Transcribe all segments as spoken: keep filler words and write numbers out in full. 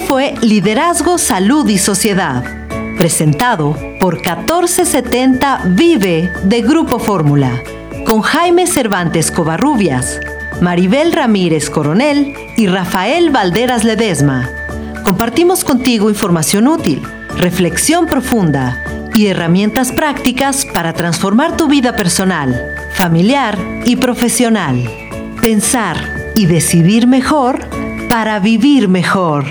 fue Liderazgo, Salud y Sociedad, presentado por catorce setenta Vive de Grupo Fórmula, con Jaime Cervantes Covarrubias, Maribel Ramírez Coronel y Rafael Valderas Ledesma. Compartimos contigo información útil, reflexión profunda y herramientas prácticas para transformar tu vida personal, familiar y profesional. Pensar y decidir mejor para vivir mejor.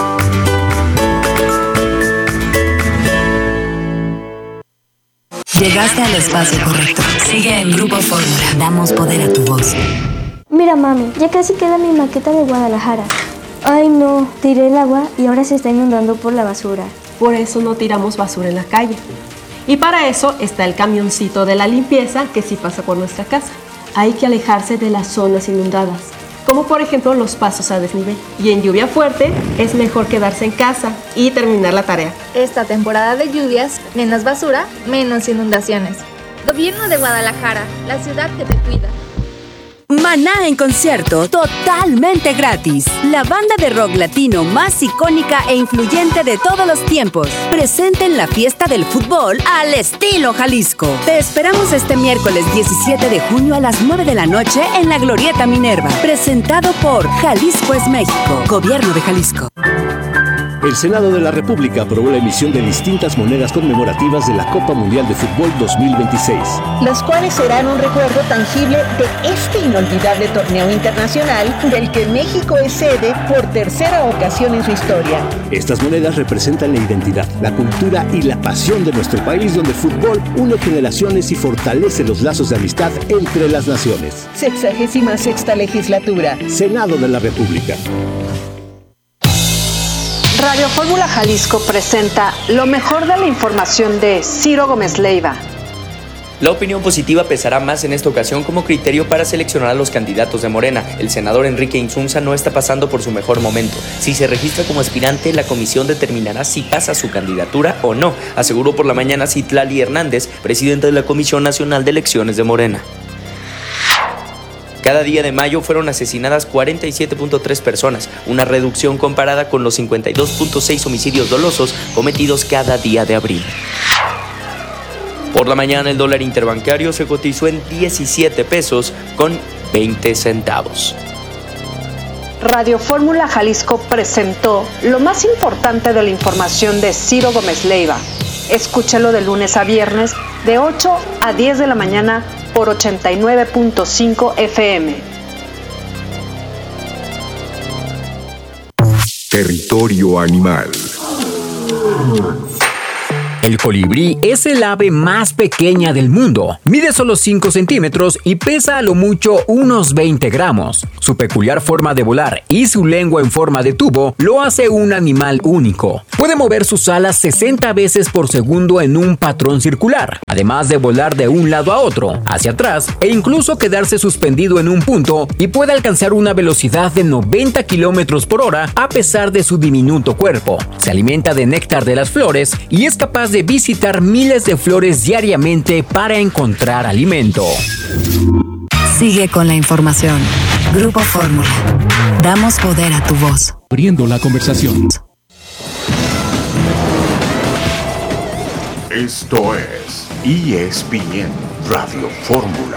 Llegaste al espacio correcto. Sigue en Grupo Fórmula. Damos poder a tu voz. Mira, mami, ya casi queda mi maqueta de Guadalajara. Ay, no, tiré el agua y ahora se está inundando por la basura. Por eso no tiramos basura en la calle. Y para eso está el camioncito de la limpieza que sí pasa por nuestra casa. Hay que alejarse de las zonas inundadas, como por ejemplo los pasos a desnivel. Y en lluvia fuerte es mejor quedarse en casa y terminar la tarea. Esta temporada de lluvias, menos basura, menos inundaciones. Gobierno de Guadalajara, la ciudad que te cuida. Maná en concierto, totalmente gratis. La banda de rock latino más icónica e influyente de todos los tiempos. Presente en la fiesta del fútbol al estilo Jalisco. Te esperamos este miércoles diecisiete de junio a las nueve de la noche en la Glorieta Minerva. Presentado por Jalisco es México, Gobierno de Jalisco. El Senado de la República aprobó la emisión de distintas monedas conmemorativas de la Copa Mundial de Fútbol dos mil veintiséis. Las cuales serán un recuerdo tangible de este inolvidable torneo internacional del que México es sede por tercera ocasión en su historia. Estas monedas representan la identidad, la cultura y la pasión de nuestro país, donde el fútbol une generaciones y fortalece los lazos de amistad entre las naciones. Sexagésima sexta legislatura. Senado de la República. Radio Fórmula Jalisco presenta lo mejor de la información de Ciro Gómez Leiva. La opinión positiva pesará más en esta ocasión como criterio para seleccionar a los candidatos de Morena. El senador Enrique Insunza no está pasando por su mejor momento. Si se registra como aspirante, la comisión determinará si pasa su candidatura o no, aseguró por la mañana Citlali Hernández, presidenta de la Comisión Nacional de Elecciones de Morena. Cada día de mayo fueron asesinadas cuarenta y siete punto tres personas, una reducción comparada con los cincuenta y dos punto seis homicidios dolosos cometidos cada día de abril. Por la mañana el dólar interbancario se cotizó en diecisiete pesos con veinte centavos. Radio Fórmula Jalisco presentó lo más importante de la información de Ciro Gómez Leiva. Escúchalo de lunes a viernes de ocho a diez de la mañana por ochenta y nueve punto cinco F M. Territorio animal. El colibrí es el ave más pequeña del mundo. Mide solo cinco centímetros y pesa a lo mucho unos veinte gramos. Su peculiar forma de volar y su lengua en forma de tubo lo hace un animal único. Puede mover sus alas sesenta veces por segundo en un patrón circular, además de volar de un lado a otro, hacia atrás e incluso quedarse suspendido en un punto, y puede alcanzar una velocidad de noventa kilómetros por hora a pesar de su diminuto cuerpo. Se alimenta de néctar de las flores y es capaz de visitar miles de flores diariamente para encontrar alimento. Sigue con la información. Grupo Fórmula. Damos poder a tu voz. Abriendo la conversación. Esto es E S P N Radio Fórmula.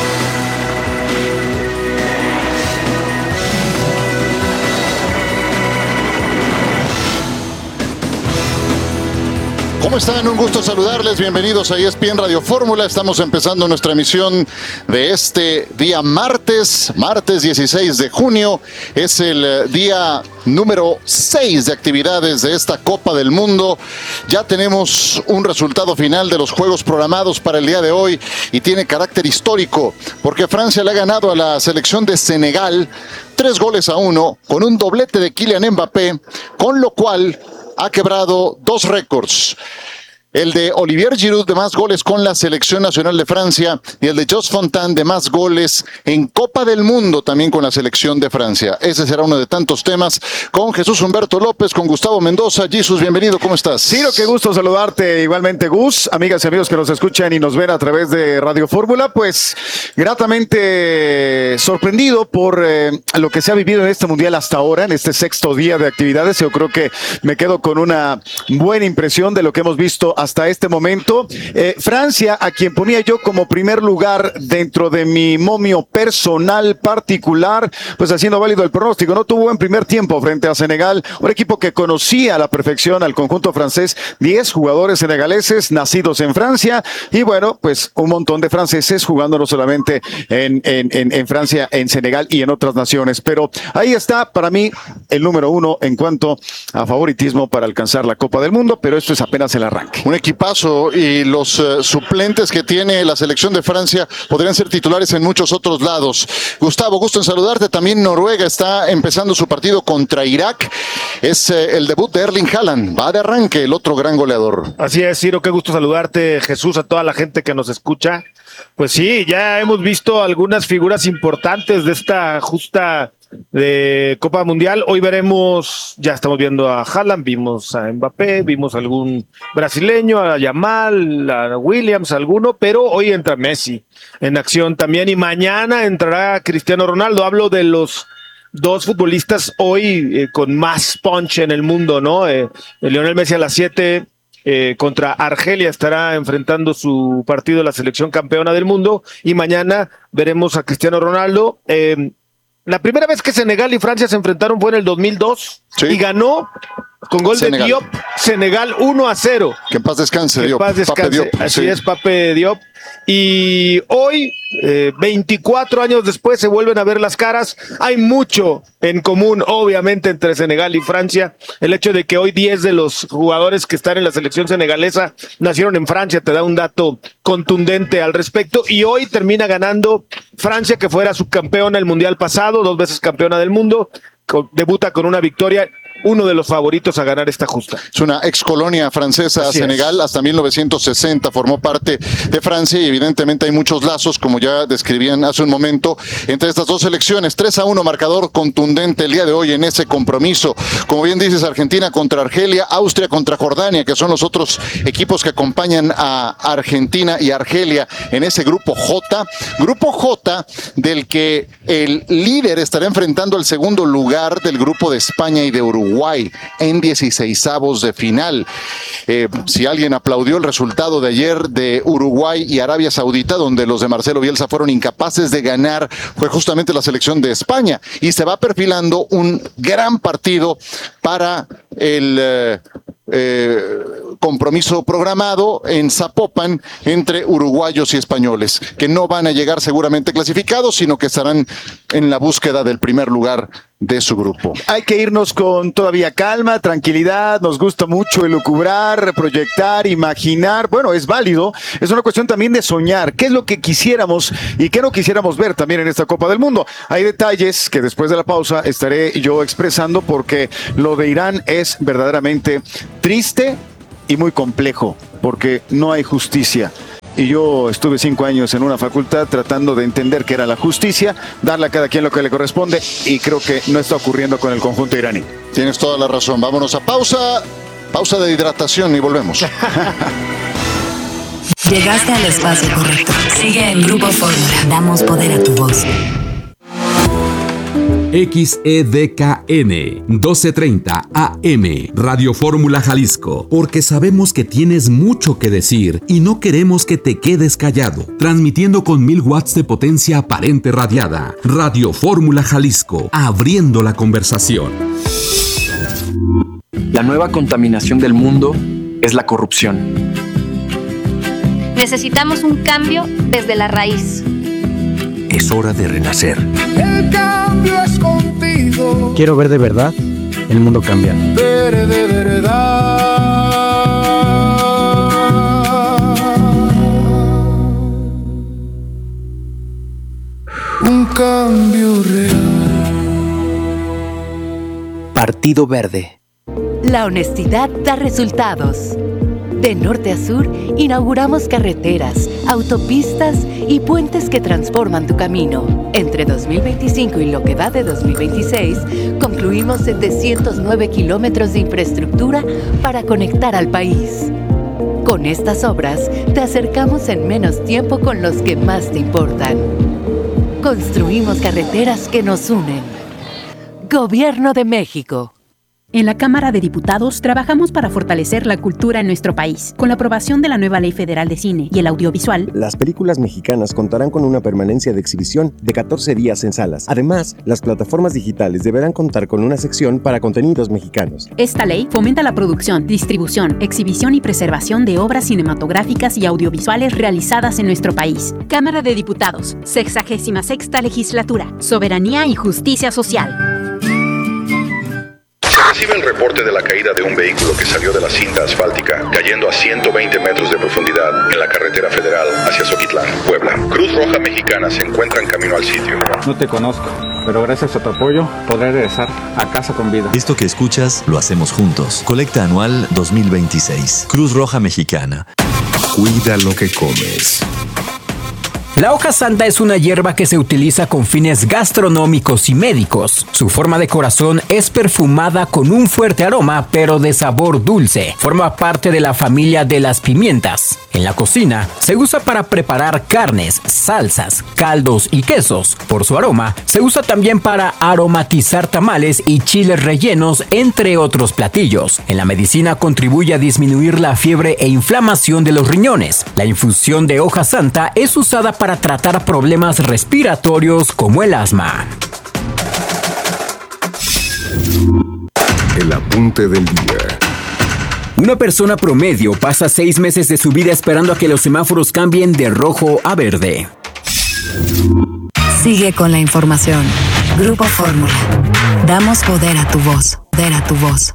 ¿Cómo están? Un gusto saludarles. Bienvenidos a E S P N Radio Fórmula. Estamos empezando nuestra emisión de este día martes, martes dieciséis de junio. Es el día número seis de actividades de esta Copa del Mundo. Ya tenemos un resultado final de los juegos programados para el día de hoy y tiene carácter histórico porque Francia le ha ganado a la selección de Senegal tres goles a uno con un doblete de Kylian Mbappé, con lo cual ha quebrado dos récords. el de Olivier Giroud de más goles con la selección nacional de Francia y el de Jos Fontaine de más goles en Copa del Mundo también con la selección de Francia. Ese será uno de tantos temas con Jesús Humberto López, con Gustavo Mendoza. Jesús, bienvenido, ¿cómo estás? Ciro, qué gusto saludarte igualmente, Gus. Amigas y amigos que nos escuchan y nos ven a través de Radio Fórmula, pues gratamente sorprendido por eh, lo que se ha vivido en este Mundial hasta ahora, en este sexto día de actividades. Yo creo que me quedo con una buena impresión de lo que hemos visto hasta este momento. Eh, Francia, a quien ponía yo como primer lugar dentro de mi momio personal particular, pues haciendo válido el pronóstico, no tuvo buen primer tiempo frente a Senegal, un equipo que conocía a la perfección al conjunto francés, diez jugadores senegaleses nacidos en Francia y bueno, pues un montón de franceses jugando no solamente en, en, en, en Francia, en Senegal y en otras naciones, pero ahí está para mí el número uno en cuanto a favoritismo para alcanzar la Copa del Mundo, pero esto es apenas el arranque. Un equipazo y los uh, suplentes que tiene la selección de Francia podrían ser titulares en muchos otros lados. Gustavo, gusto en saludarte. También Noruega está empezando su partido contra Irak. Es uh, el debut de Erling Haaland. Va de arranque el otro gran goleador. Así es, Ciro, qué gusto saludarte, Jesús, a toda la gente que nos escucha. Pues sí, ya hemos visto algunas figuras importantes de esta justa de Copa Mundial. Hoy veremos, ya estamos viendo a Haaland, vimos a Mbappé, vimos a algún brasileño, a Yamal, a Williams, alguno, pero hoy entra Messi en acción también y mañana entrará Cristiano Ronaldo. Hablo de los dos futbolistas hoy eh, con más punch en el mundo, ¿no? Eh, Lionel Messi a las siete eh, contra Argelia estará enfrentando su partido la selección campeona del mundo y mañana veremos a Cristiano Ronaldo. Eh, La primera vez que Senegal y Francia se enfrentaron fue en el dos mil dos sí. y ganó con gol Senegal. de Diop, Senegal uno a cero. Que en paz descanse, que Diop. En paz descanse, Pape Diop. Así sí. es, Pape Diop. Y hoy, eh, veinticuatro años después, se vuelven a ver las caras. Hay mucho en común, obviamente, entre Senegal y Francia. El hecho de que hoy diez de los jugadores que están en la selección senegalesa nacieron en Francia te da un dato contundente al respecto. Y hoy termina ganando Francia, que fuera subcampeona el Mundial pasado, dos veces campeona del mundo. Debuta con una victoria, uno de los favoritos a ganar esta justa. Es una ex colonia francesa, Así Senegal, es. hasta mil novecientos sesenta formó parte de Francia y evidentemente hay muchos lazos, como ya describían hace un momento, entre estas dos selecciones. tres a uno, marcador contundente el día de hoy en ese compromiso. Como bien dices, Argentina contra Argelia, Austria contra Jordania, que son los otros equipos que acompañan a Argentina y Argelia en ese grupo J. Grupo J, del que el líder estará enfrentando al segundo lugar del grupo de España y de Uruguay en dieciseisavos de final. Eh, si alguien aplaudió el resultado de ayer de Uruguay y Arabia Saudita, donde los de Marcelo Bielsa fueron incapaces de ganar, fue justamente la selección de España. Y se va perfilando un gran partido para el eh, eh, compromiso programado en Zapopan entre uruguayos y españoles, que no van a llegar seguramente clasificados, sino que estarán en la búsqueda del primer lugar de su grupo. Hay que irnos con todavía calma, tranquilidad, nos gusta mucho elucubrar, proyectar, imaginar, bueno, es válido, es una cuestión también de soñar, qué es lo que quisiéramos y qué no quisiéramos ver también en esta Copa del Mundo. Hay detalles que después de la pausa estaré yo expresando porque lo de Irán es verdaderamente triste y muy complejo, porque no hay justicia. Y yo estuve cinco años en una facultad tratando de entender qué era la justicia, darle a cada quien lo que le corresponde, y creo que no está ocurriendo con el conjunto iraní. Tienes toda la razón. Vámonos a pausa, pausa de hidratación y volvemos. Llegaste al espacio correcto. Sigue en Grupo Fórmula. Damos poder a tu voz. X E D K N doce treinta A M Radio Fórmula Jalisco, porque sabemos que tienes mucho que decir y no queremos que te quedes callado. Transmitiendo con mil watts de potencia aparente radiada. Radio Fórmula Jalisco, abriendo la conversación. La nueva contaminación del mundo es la corrupción. Necesitamos un cambio desde la raíz. Es hora de renacer. El cambio es contigo. Quiero ver de verdad el mundo cambiar. Ver de verdad. Un cambio real. Partido Verde. La honestidad da resultados. De norte a sur, inauguramos carreteras, autopistas y puentes que transforman tu camino. Entre dos mil veinticinco y lo que va de dos mil veintiséis, concluimos setecientos nueve kilómetros de infraestructura para conectar al país. Con estas obras, te acercamos en menos tiempo con los que más te importan. Construimos carreteras que nos unen. Gobierno de México. En la Cámara de Diputados trabajamos para fortalecer la cultura en nuestro país. Con la aprobación de la nueva Ley Federal de Cine y el Audiovisual, las películas mexicanas contarán con una permanencia de exhibición de catorce días en salas. Además, las plataformas digitales deberán contar con una sección para contenidos mexicanos. Esta ley fomenta la producción, distribución, exhibición y preservación de obras cinematográficas y audiovisuales realizadas en nuestro país. Cámara de Diputados, sexagésima sexta Legislatura, Soberanía y Justicia Social. Recibe el reporte de la caída de un vehículo que salió de la cinta asfáltica, cayendo a ciento veinte metros de profundidad en la carretera federal hacia Xochitlán, Puebla. Cruz Roja Mexicana se encuentra en camino al sitio. No te conozco, pero gracias a tu apoyo podré regresar a casa con vida. Esto que escuchas lo hacemos juntos. Colecta anual dos mil veintiséis. Cruz Roja Mexicana. Cuida lo que comes. La hoja santa es una hierba que se utiliza con fines gastronómicos y médicos. Su forma de corazón es perfumada con un fuerte aroma, pero de sabor dulce. Forma parte de la familia de las pimientas. En la cocina, se usa para preparar carnes, salsas, caldos y quesos. Por su aroma, se usa también para aromatizar tamales y chiles rellenos, entre otros platillos. En la medicina contribuye a disminuir la fiebre e inflamación de los riñones. La infusión de hoja santa es usada para para tratar problemas respiratorios como el asma. El apunte del día. Una persona promedio pasa seis meses de su vida esperando a que los semáforos cambien de rojo a verde. Sigue con la información. Grupo Fórmula. Damos poder a tu voz. Poder a tu voz.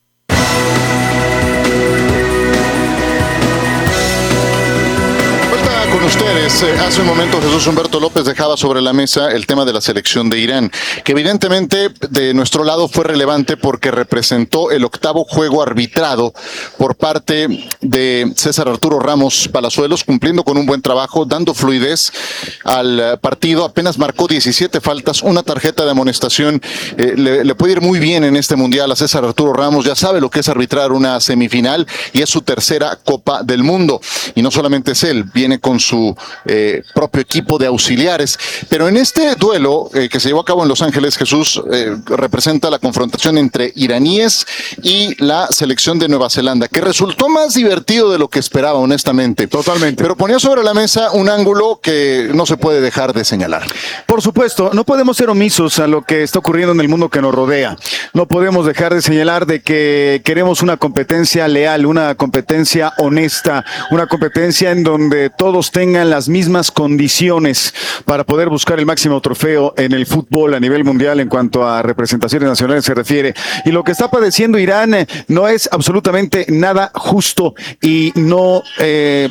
Con ustedes, eh, hace un momento Jesús Humberto López dejaba sobre la mesa el tema de la selección de Irán, que evidentemente de nuestro lado fue relevante porque representó el octavo juego arbitrado por parte de César Arturo Ramos Palazuelos, cumpliendo con un buen trabajo, dando fluidez al partido. Apenas marcó diecisiete faltas, una tarjeta de amonestación. Eh, le, le puede ir muy bien en este mundial a César Arturo Ramos, ya sabe lo que es arbitrar una semifinal y es su tercera Copa del Mundo. Y no solamente es él, viene con su eh, propio equipo de auxiliares, pero en este duelo eh, que se llevó a cabo en Los Ángeles, Jesús, eh, representa la confrontación entre iraníes y la selección de Nueva Zelanda, que resultó más divertido de lo que esperaba, honestamente. Totalmente. Pero ponía sobre la mesa un ángulo que no se puede dejar de señalar. Por supuesto, no podemos ser omisos a lo que está ocurriendo en el mundo que nos rodea. No podemos dejar de señalar de que queremos una competencia leal, una competencia honesta, una competencia en donde todos tengan las mismas condiciones para poder buscar el máximo trofeo en el fútbol a nivel mundial en cuanto a representaciones nacionales se refiere. Y lo que está padeciendo Irán eh, no es absolutamente nada justo y no... Eh,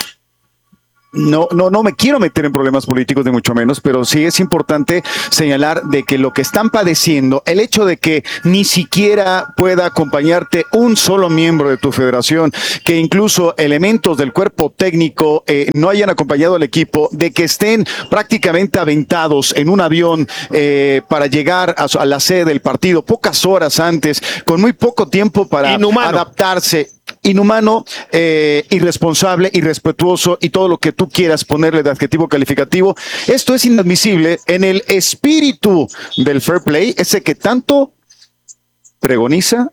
No, no, no me quiero meter en problemas políticos, ni mucho menos, pero sí es importante señalar de que lo que están padeciendo, el hecho de que ni siquiera pueda acompañarte un solo miembro de tu federación, que incluso elementos del cuerpo técnico eh, no hayan acompañado al equipo, de que estén prácticamente aventados en un avión eh, para llegar a, a la sede del partido pocas horas antes, con muy poco tiempo para Inhumano. adaptarse. Inhumano, eh, irresponsable, irrespetuoso y todo lo que tú quieras ponerle de adjetivo calificativo. Esto es inadmisible en el espíritu del fair play, ese que tanto pregoniza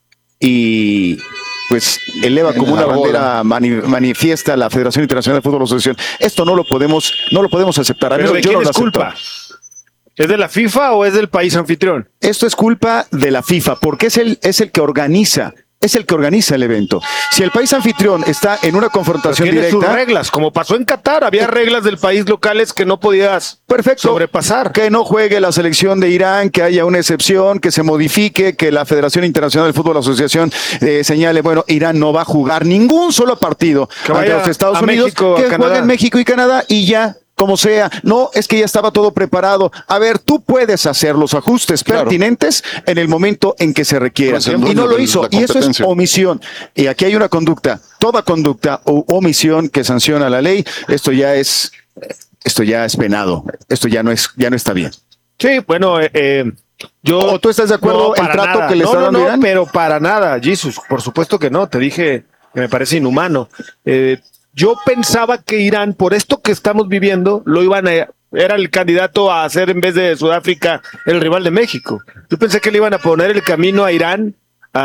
y pues eleva como una bandera mani- manifiesta la Federación Internacional de Fútbol Asociación. Esto no lo podemos, no lo podemos aceptar. ¿Pero de quién es culpa? ¿Es de la FIFA o es del país anfitrión? Esto es culpa de la FIFA, porque es el, es el que organiza. Es el que organiza el evento. Si el país anfitrión está en una confrontación tiene directa... sus reglas, como pasó en Qatar, había reglas del país locales que no podías perfecto, sobrepasar. Que no juegue la selección de Irán, que haya una excepción, que se modifique, que la Federación Internacional de Fútbol Asociación eh, señale, bueno, Irán no va a jugar ningún solo partido ante los Estados Unidos, México, que jueguen México y Canadá y ya. como sea. No, es que ya estaba todo preparado. A ver, tú puedes hacer los ajustes claro. pertinentes en el momento en que se requiera. Y no lo hizo. Y eso es omisión. Y aquí hay una conducta, toda conducta o omisión que sanciona la ley. Esto ya es, esto ya es penado. Esto ya no es, ya no está bien. Sí, bueno, eh, yo... ¿O tú estás de acuerdo no, el trato nada. que le no, está no, dando no, Irán? pero para nada, Jesus, por supuesto que no, te dije que me parece inhumano. Eh, yo pensaba que Irán, por esto que estamos viviendo, lo iban a... era el candidato a hacer en vez de Sudáfrica el rival de México. Yo pensé que le iban a poner el camino a Irán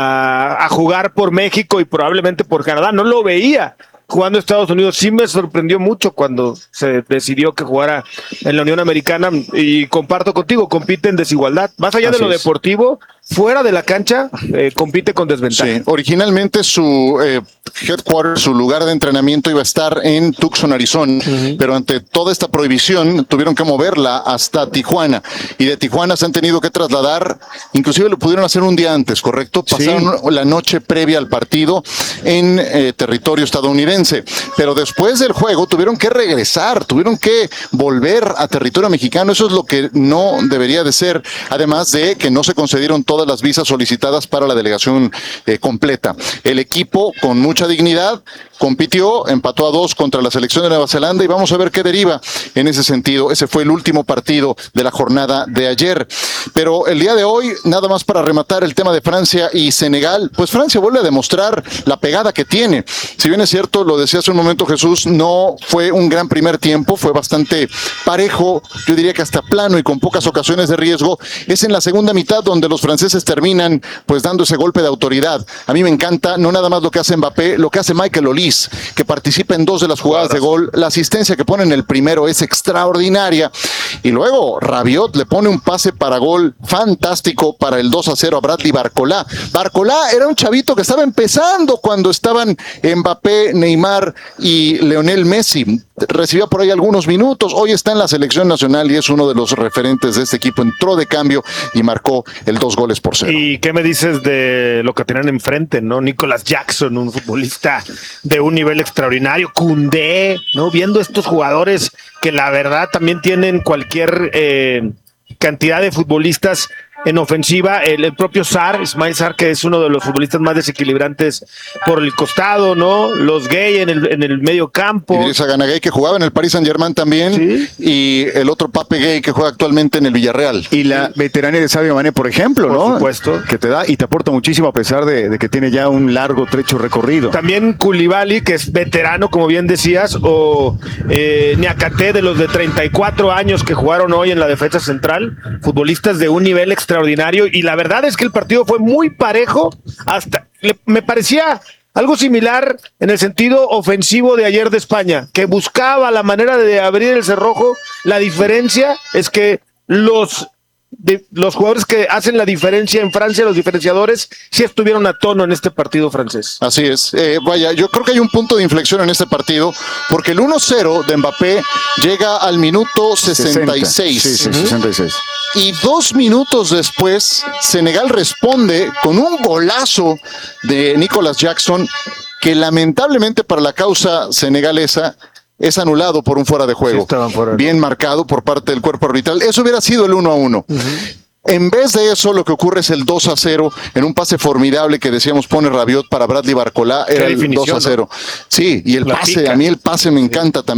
a, a jugar por México y probablemente por Canadá. No lo veía jugando Estados Unidos. Sí me sorprendió mucho cuando se decidió que jugara en la Unión Americana y comparto contigo, compite en desigualdad. Más allá Así de lo es. deportivo, fuera de la cancha, eh, compite con desventaja. Sí, originalmente su eh, headquarters, su lugar de entrenamiento iba a estar en Tucson, Arizona, uh-huh. pero ante toda esta prohibición tuvieron que moverla hasta Tijuana y de Tijuana se han tenido que trasladar, inclusive lo pudieron hacer un día antes, ¿correcto? Pasaron sí. la noche previa al partido en eh, territorio estadounidense, pero después del juego tuvieron que regresar, tuvieron que volver a territorio mexicano. Eso es lo que no debería de ser, además de que no se concedieron todas las visas solicitadas para la delegación eh, completa. El equipo con mucha dignidad compitió, empató a dos contra la selección de Nueva Zelanda y vamos a ver qué deriva en ese sentido. Ese fue el último partido de la jornada de ayer. Pero el día de hoy, nada más para rematar el tema de Francia y Senegal, pues Francia vuelve a demostrar la pegada que tiene. Si bien es cierto, lo decía hace un momento Jesús, no fue un gran primer tiempo, fue bastante parejo, yo diría que hasta plano y con pocas ocasiones de riesgo. Es en la segunda mitad donde los franceses terminan pues dando ese golpe de autoridad. A mí me encanta, no nada más lo que hace Mbappé, lo que hace Michael Olise, que participa en dos de las jugadas de gol. La asistencia que pone en el primero es extraordinaria. Y luego Rabiot le pone un pase para gol fantástico para el dos a cero a Bradley Barcola. Barcola era un chavito que estaba empezando cuando estaban Mbappé, Neymar y Lionel Messi. Recibía por ahí algunos minutos. Hoy está en la selección nacional y es uno de los referentes de este equipo. Entró de cambio y marcó el dos goles por cero. ¿Y qué me dices de lo que tenían enfrente, no? Nicolas Jackson, un futbolista de un nivel extraordinario, Koundé, ¿no? Viendo estos jugadores que la verdad también tienen cualquier eh, cantidad de futbolistas en ofensiva, el, el propio Sarr, Ismail Sarr, que es uno de los futbolistas más desequilibrantes por el costado, ¿no? Los Gay en el, en el medio campo. Idrissa Gana Gueye, que jugaba en el Paris Saint-Germain también, ¿sí? Y el otro Pape Gay, que juega actualmente en el Villarreal. Y la veteranía de Sadio Mané, por ejemplo, por ¿no? Por supuesto. Que te da y te aporta muchísimo a pesar de, de que tiene ya un largo trecho recorrido. También Koulibaly, que es veterano, como bien decías, o eh, Niakate, de los de treinta y cuatro años que jugaron hoy en la defensa central, futbolistas de un nivel extraordinario. Y la verdad es que el partido fue muy parejo, hasta le, me parecía algo similar en el sentido ofensivo de ayer de España, que buscaba la manera de abrir el cerrojo. La diferencia es que los de los jugadores que hacen la diferencia en Francia, los diferenciadores, sí estuvieron a tono en este partido francés. Así es. Eh, vaya, yo creo que hay un punto de inflexión en este partido, porque el uno cero de Mbappé llega al minuto sesenta y seis. Sí, sí, uh-huh. sesenta y seis. Y dos minutos después, Senegal responde con un golazo de Nicolas Jackson, que lamentablemente para la causa senegalesa es anulado por un fuera de juego. Sí, fuera. Bien marcado por parte del cuerpo arbitral. Eso hubiera sido el uno a uno. Uh-huh. En vez de eso, lo que ocurre es el dos a cero en un pase formidable que decíamos pone Rabiot para Bradley Barcola. Era el dos a cero. ¿No? Sí, y el la pase, pica. A mí el pase me encanta también.